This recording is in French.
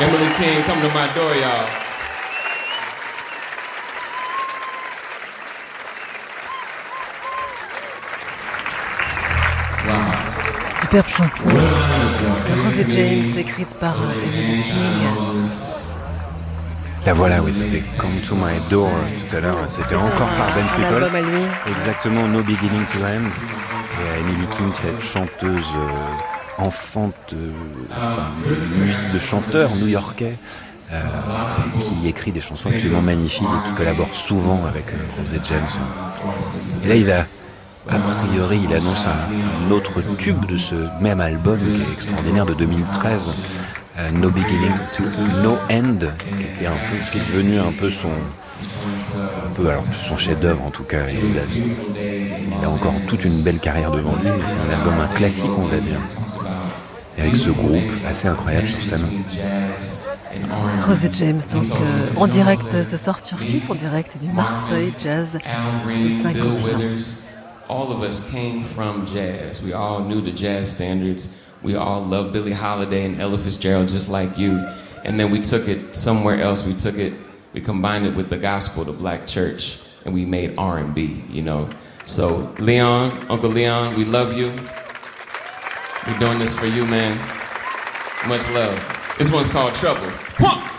Emily King, come to my door, y'all. Superbe chanson de Rose et James, écrite par Emily King. La voilà, oui, c'était Come to My Door tout à l'heure. C'était encore par Ben People. Album à lui. Exactement, No Beginning to End. Et Emily King, cette chanteuse enfant de chanteur new-yorkais qui écrit des chansons absolument magnifiques et qui collabore souvent avec Rose et James. Et là, il annonce un autre tube de ce même album qui est extraordinaire de 2013, No Beginning to No End, qui est devenu un peu son chef-d'œuvre en tout cas. Il a encore toute une belle carrière devant lui. C'est un album, un classique, on va dire. Et avec ce groupe assez incroyable sur scène. Rose et James, donc en direct ce soir sur FIP, en direct du Marseille Jazz de Saint-Continent. All of us came from jazz. We all knew the jazz standards. We all loved Billie Holiday and Ella Fitzgerald just like you. And then we took it somewhere else. We combined it with the gospel, the black church, and we made R&B, you know. So Leon, Uncle Leon, we love you. We're doing this for you, man. Much love. This one's called Trouble. One.